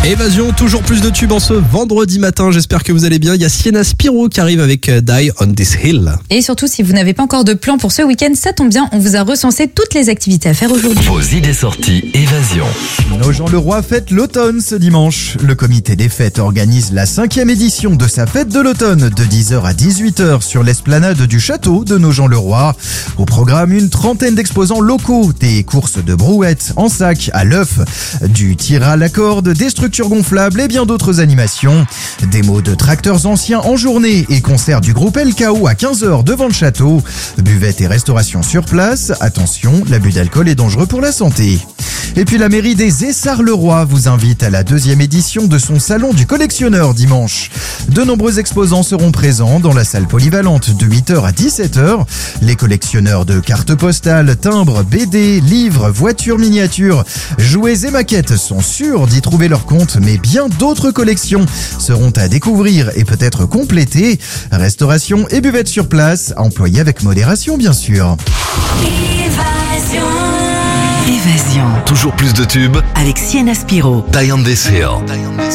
Évasion, toujours plus de tubes en ce vendredi matin. J'espère que vous allez bien. Il y a Sienna Spiro qui arrive avec Die on This Hill. Et surtout, si vous n'avez pas encore de plan pour ce week-end, ça tombe bien, on vous a recensé toutes les activités à faire aujourd'hui. Vos idées sorties Évasion. Nogent-le-Roi fête l'automne ce dimanche. Le comité des fêtes organise la 5e édition de sa fête de l'automne de 10h à 18h sur l'esplanade du château de Nogent-le-Roi. Au programme, une trentaine d'exposants locaux, des courses de brouettes, en sac, à l'œuf, du tir à la corde, des structures gonflables et bien d'autres animations. Démos de tracteurs anciens en journée et concert du groupe LKO à 15h devant le château. Buvette et restauration sur place. Attention, l'abus d'alcool est dangereux pour la santé. Et puis la mairie des Essarts-le-Roi vous invite à la 2e édition de son salon du collectionneur dimanche. De nombreux exposants seront présents dans la salle polyvalente de 8h à 17h. Les collectionneurs de cartes postales, timbres, BD, livres, voitures miniatures, jouets et maquettes sont sûrs d'y trouver leur compte, mais bien d'autres collections seront à découvrir et peut-être complétées. Restauration et buvette sur place, employées avec modération bien sûr. Évasion. Toujours plus de tubes Avec Sienna Spiro. Die on This Hill.